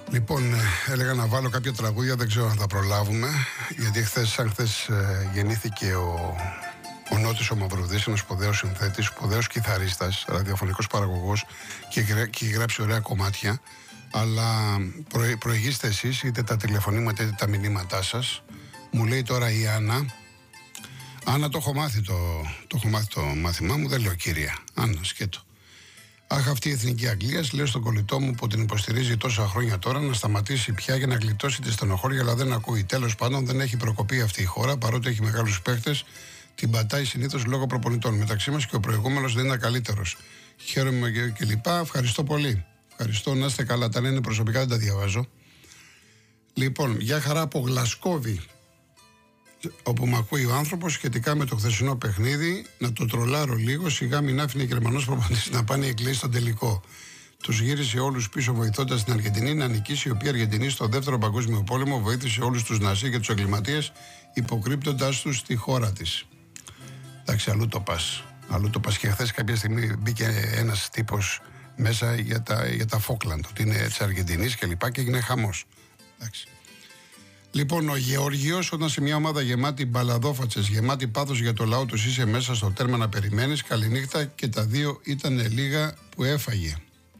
Λοιπόν, έλεγα να βάλω κάποια τραγούδια, δεν ξέρω αν θα προλάβουμε, γιατί σαν χθες γεννήθηκε ο Νότης ο Μαυρουδής, ένας σπουδαίος συνθέτης, σπουδαίος κιθαρίστας, ραδιοφωνικός παραγωγός και έχει γράψει ωραία κομμάτια. Αλλά προηγήστε εσείς είτε τα τηλεφωνήματα είτε τα μηνύματά σας. Μου λέει τώρα η Άννα, το έχω μάθει το μάθημά μου, δεν λέω κυρία. Άννα, σκέτο. Αχ, αυτή η εθνική Αγγλία, λέω στον κολλητό μου που την υποστηρίζει τόσα χρόνια τώρα να σταματήσει πια για να γλιτώσει τη στενοχώρια, αλλά δεν ακούει. Τέλος πάντων, δεν έχει προκοπεί αυτή η χώρα, παρότι έχει μεγάλους παίκτες. Την πατάει συνήθως λόγω προπονητών. Μεταξύ μας και ο προηγούμενος δεν ήταν καλύτερος. Χαίρομαι και λοιπά. Ευχαριστώ πολύ. Ευχαριστώ, να είστε καλά. Τα λένε προσωπικά, δεν τα διαβάζω. Λοιπόν, για χαρά από Γλασκόβη, όπου με ακούει ο άνθρωπος σχετικά με το χθεσινό παιχνίδι, να το τρολάρω λίγο. Σιγά μην άφηνε Γερμανός προπονητής να πάνε οι Αγγλοί στον τελικό. Τους γύρισε όλους πίσω βοηθώντας την Αργεντινή να νικήσει, η οποία Αργεντινή στο δεύτερο παγκόσμιο πόλεμο βοήθησε όλους τους Ναζί και τους εγκληματίες, υποκρύπτοντας τους στη χώρα της. Εντάξει, αλλού το πας. Και χθες κάποια στιγμή μπήκε ένας τύπος μέσα για τα Φόκλαντ, ότι είναι της Αργεντινής και λοιπά, και έγινε χαμός. Εντάξει. Λοιπόν, ο Γεώργιος, όταν σε μια ομάδα γεμάτη μπαλαδόφατσες, γεμάτη πάθος για το λαό τους, είσαι μέσα στο τέρμα να περιμένεις, καληνύχτα, και τα δύο ήταν λίγα που έφαγε.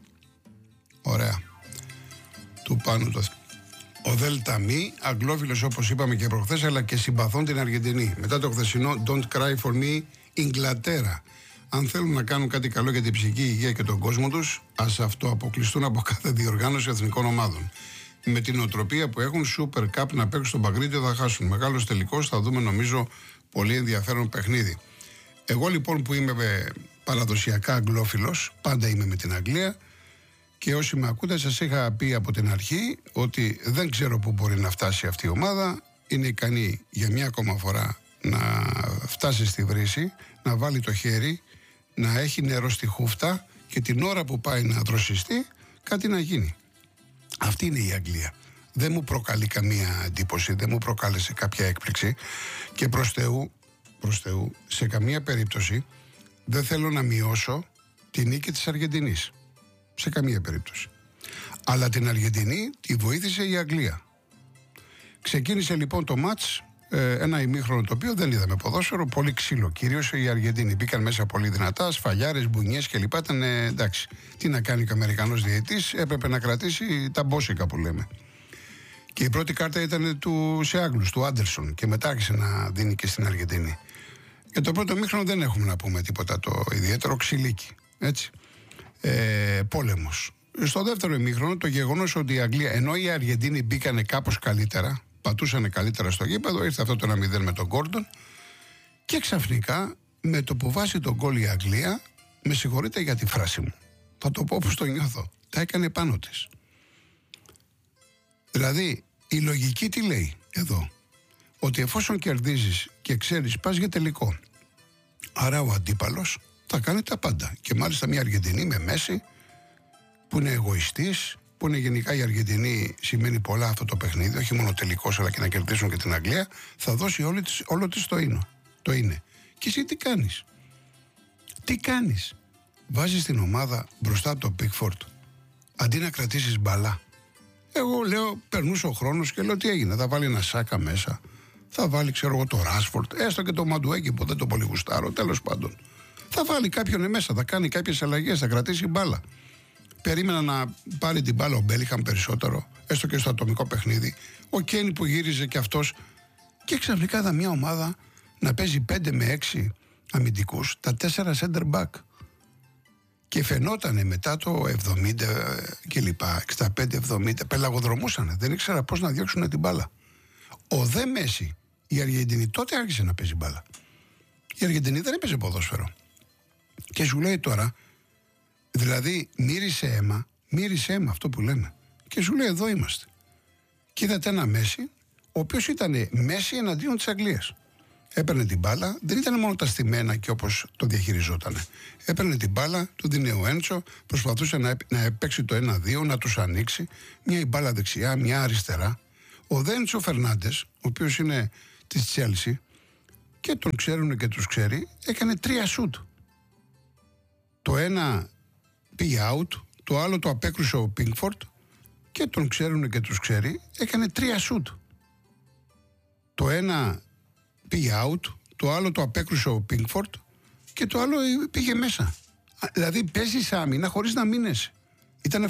Ωραία. Του πάνω το... Ο Δέλτα Μη, αγγλόφιλος όπως είπαμε και προχθές, αλλά και συμπαθών την Αργεντινή. Μετά το χθεσινό Don't Cry For Me, Ιγκλατέρα. Αν θέλουν να κάνουν κάτι καλό για την ψυχική υγεία και τον κόσμο τους, ας αυτοαποκλειστούν από κάθε διοργάνωση εθνικών ομάδων. Με την οτροπία που έχουν, Super Cup να παίξουν στον Παγκρίτιο θα χάσουν. Μεγάλος τελικός, θα δούμε νομίζω πολύ ενδιαφέρον παιχνίδι. Εγώ λοιπόν που είμαι παραδοσιακά αγγλόφιλος, πάντα είμαι με την Αγγλία, και όσοι με ακούτε σας είχα πει από την αρχή ότι δεν ξέρω πού μπορεί να φτάσει αυτή η ομάδα. Είναι ικανή για μια ακόμα φορά να φτάσει στη βρύση, να βάλει το χέρι, να έχει νερό στη χούφτα και την ώρα που πάει να δροσιστεί κάτι να γίνει. Αυτή είναι η Αγγλία. Δεν μου προκαλεί καμία εντύπωση, δεν μου προκάλεσε κάποια έκπληξη, και προς Θεού, σε καμία περίπτωση δεν θέλω να μειώσω τη νίκη της Αργεντινής. Σε καμία περίπτωση. Αλλά την Αργεντινή τη βοήθησε η Αγγλία. Ξεκίνησε λοιπόν το μάτς, ένα ημίχρονο το οποίο δεν είδαμε ποδόσφαιρο, πολύ ξύλο. Κυρίως οι Αργεντίνοι μπήκαν μέσα πολύ δυνατά, σφαλιάρες, μπουνιές κλπ. Ήταν εντάξει. Τι να κάνει και ο Αμερικανός διαιτητής, έπρεπε να κρατήσει τα μπόσικα που λέμε. Και η πρώτη κάρτα ήταν σε Άγγλους, του Άντερσον, και μετά άρχισε να δίνει και στην Αργεντινή. Για το πρώτο ημίχρονο δεν έχουμε να πούμε τίποτα το ιδιαίτερο, ξυλίκι. Έτσι. Πόλεμος. Στο δεύτερο ημίχρονο το γεγονός ότι η Αγγλία, ενώ οι Αργεντίνοι μπήκανε κάπως καλύτερα, πατούσαν καλύτερα στο γήπεδο, ήρθε αυτό το 1-0 με τον Γκόρντον, και ξαφνικά με το που βάζει τον γκολ η Αγγλία, με συγχωρείτε για τη φράση μου, θα το πω όπως το νιώθω, τα έκανε πάνω της. Δηλαδή η λογική τι λέει εδώ? Ότι εφόσον κερδίζεις και ξέρεις πας για τελικό, άρα ο αντίπαλος θα κάνει τα πάντα. Και μάλιστα μια Αργεντινή με Μέση, που είναι εγωιστής, που είναι γενικά η Αργεντινή σημαίνει πολλά αυτό το παιχνίδι, όχι μόνο τελικός αλλά και να κερδίσουν και την Αγγλία, θα δώσει όλο της το είναι. Και εσύ τι κάνεις? Τι κάνεις? Βάζεις την ομάδα μπροστά από το Pickford, αντί να κρατήσεις μπαλά. Εγώ λέω, περνούσε ο χρόνος και λέω τι έγινε, θα βάλει ένα Σάκα μέσα, θα βάλει ξέρω εγώ το Ράσφορντ, έστω και το Μαντουέκι που δεν το πολύ γουστάρω, τέλος πάντων. Θα βάλει κάποιον μέσα, θα κάνει κάποιες αλλαγές, θα κρατήσει μπάλα. Περίμενα να πάρει την μπάλα ο Μπέλιχαμ περισσότερο, έστω και στο ατομικό παιχνίδι. Ο Κέιν που γύριζε και αυτός. Και ξαφνικά είδα μια ομάδα να παίζει 5 με 6 αμυντικούς, τα 4 center back. Και φαινότανε μετά το 70 κλπ, 65-70, πελαγοδρομούσανε. Δεν ήξερα πώς να διώξουν την μπάλα. Ο δε Μέση, η Αργεντινή τότε άρχισε να παίζει μπάλα. Η Αργεντινή δεν έπαιζε ποδόσφαιρο. Και σου λέει τώρα, δηλαδή μύρισε αίμα αυτό που λέμε. Και σου λέει εδώ είμαστε. Και είδατε ένα Μέση, ο οποίος ήταν Μέση εναντίον της Αγγλίας. Έπαιρνε την μπάλα, δεν ήταν μόνο τα στημένα και όπως το διαχειριζόταν. Έπαιρνε την μπάλα, του δίνει ο Έντσο, προσπαθούσε να παίξει το 1-2, να τους ανοίξει. Μια η μπάλα δεξιά, μια αριστερά. Ο Έντσο Φερνάντες, ο οποίος είναι της Τσέλσι και τον ξέρουν και τους ξέρει, έκανε 3 σουτ. Το ένα πήγε out, το άλλο το απέκρουσε ο Πίνκφορντ και τον ξέρουν και τους ξέρει, έκανε 3 σουτ. Το ένα πήγε out, το άλλο το απέκρουσε ο Πίνκφορντ και το άλλο πήγε μέσα. Δηλαδή παίζεις άμυνα χωρίς να μείνεσαι. Ήταν